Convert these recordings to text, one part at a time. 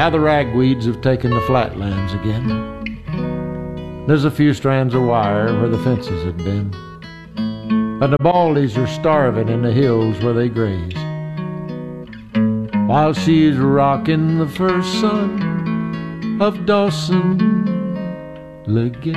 how the ragweeds have taken the flatlands again. There's a few strands of wire where the fences had been, and the baldies are starving in the hills where they graze, while she's rocking the first son of Dawson Leggett.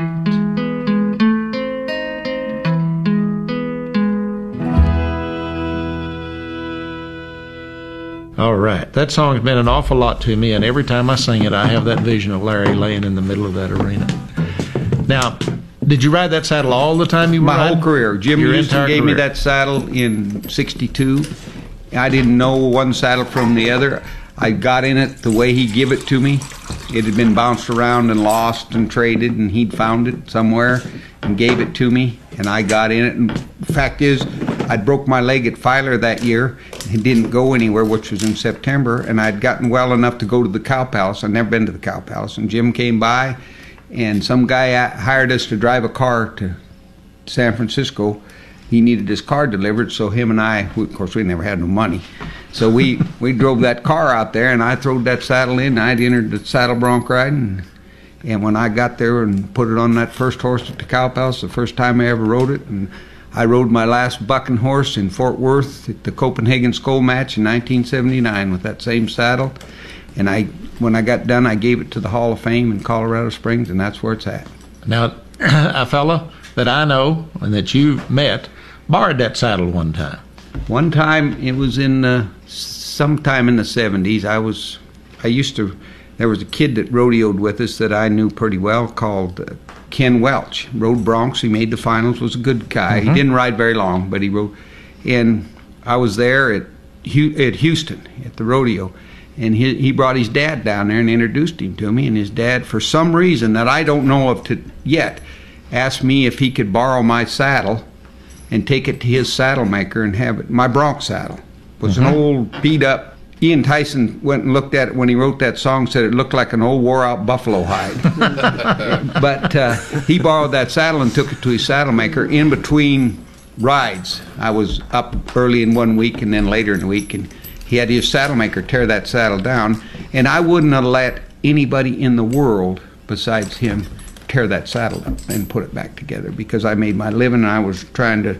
All right, that song's been an awful lot to me, and every time I sing it, I have that vision of Larry laying in the middle of that arena. Now, did you ride that saddle all the time you were My riding? whole career. Jim Your Houston entire gave me career. that saddle in '62. I didn't know one saddle from the other. I got in it the way he gave it to me. It had been bounced around and lost and traded, and he'd found it somewhere and gave it to me, and I got in it. And the fact is, I'd broke my leg at Filer that year. It didn't go anywhere, which was in September, and I'd gotten well enough to go to the Cow Palace. I'd never been to the Cow Palace, and Jim came by, and some guy hired us to drive a car to San Francisco. He needed his car delivered, so him and I, of course, we never had no money, so we drove that car out there, and I throwed that saddle in, and I'd entered the saddle bronc riding, and when I got there and put it on that first horse at the Cow Palace, the first time I ever rode it, and I rode my last bucking horse in Fort Worth at the Copenhagen Skull match in 1979 with that same saddle, and when I got done, I gave it to the Hall of Fame in Colorado Springs, and that's where it's at. Now, a fella that I know and that you've met borrowed that saddle one time. One time, it was in sometime in the 70s. There was a kid that rodeoed with us that I knew pretty well called Ken Welch. Rode broncs. He made the finals. Was a good guy. He didn't ride very long, but he rode. And I was there at Houston at the rodeo, and he brought his dad down there and introduced him to me. And his dad, for some reason that I don't know of yet, asked me if he could borrow my saddle and take it to his saddle maker and have it. My bronc saddle was an old beat up. Ian Tyson went and looked at it when he wrote that song, said it looked like an old wore out buffalo hide. But he borrowed that saddle and took it to his saddle maker in between rides. I was up early in one week and then later in the week, and he had his saddle maker tear that saddle down, and I wouldn't have let anybody in the world besides him tear that saddle up and put it back together, because I made my living and I was trying to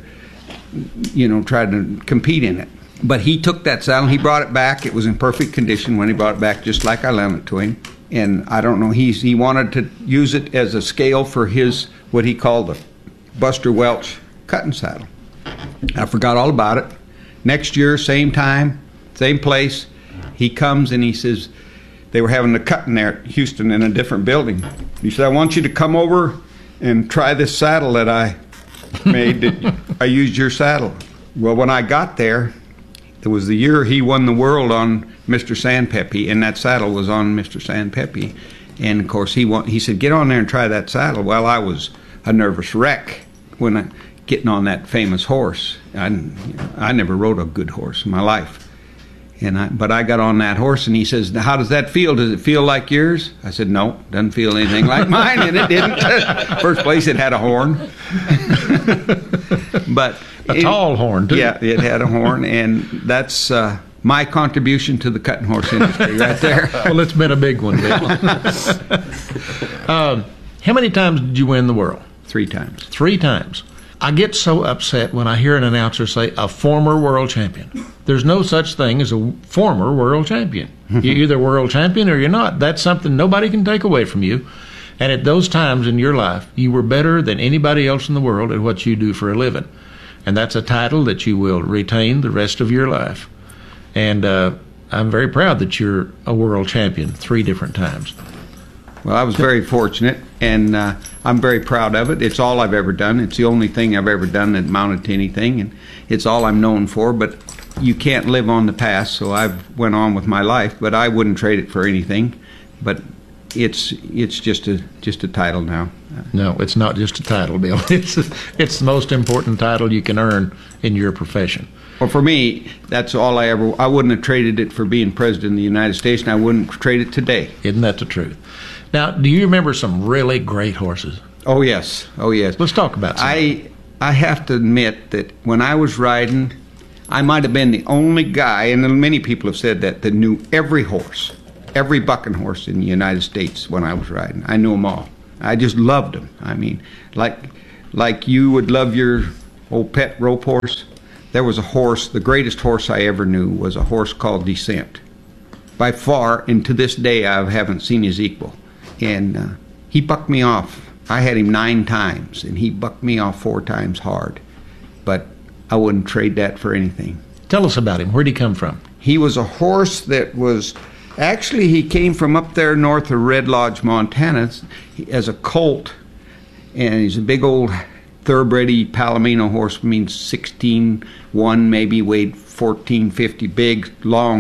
compete in it. But he took that saddle, he brought it back. It was in perfect condition when he brought it back, just like I lent it to him. And I don't know, he wanted to use it as a scale for his, what he called the Buster Welch cutting saddle. I forgot all about it. Next year, same time, same place, he comes and he says, they were having a cutting there at Houston in a different building. He said, I want you to come over and try this saddle that I made. I used your saddle. Well, when I got there, it was the year he won the world on Mr. Sandpepe, and that saddle was on Mr. Sandpepe. And, of course, he said, get on there and try that saddle. Well, I was a nervous wreck when getting on that famous horse. I never rode a good horse in my life. But I got on that horse, and he says, how does that feel? Does it feel like yours? I said, no, doesn't feel anything like mine, and it didn't. First place, it had a horn. But a tall horn, too. Yeah, it had a horn, and that's my contribution to the cutting horse industry right there. Well, it's been a big one, Bill. How many times did you win the world? 3 times. 3 times. I get so upset when I hear an announcer say, a former world champion. There's no such thing as a former world champion. You're either world champion or you're not. That's something nobody can take away from you. And at those times in your life, you were better than anybody else in the world at what you do for a living. And that's a title that you will retain the rest of your life. And I'm very proud that you're a world champion 3 different times. Well, I was very fortunate, and I'm very proud of it. It's all I've ever done. It's the only thing I've ever done that amounted to anything, and it's all I'm known for. But you can't live on the past, so I've went on with my life. But I wouldn't trade it for anything. But it's just a title now. No, it's not just a title, Bill. It's the most important title you can earn in your profession. Well, for me, that's all I wouldn't have traded it for being president of the United States, and I wouldn't trade it today. Isn't that the truth? Now, do you remember some really great horses? Oh, yes. Oh, yes. Let's talk about some. I have to admit that when I was riding, I might have been the only guy, and many people have said that knew every horse. every bucking horse in the United States when I was riding. I knew them all. I just loved them. I mean, like you would love your old pet rope horse. There was a horse, the greatest horse I ever knew was a horse called Descent. By far, and to this day, I haven't seen his equal. And he bucked me off. I had him 9 times, and he bucked me off 4 times hard. But I wouldn't trade that for anything. Tell us about him. Where'd he come from? He was a horse that was, actually he came from up there north of Red Lodge, Montana, as a colt. And he's a big old thoroughbred Palomino horse, means 16'1", maybe weighed 1450, big, long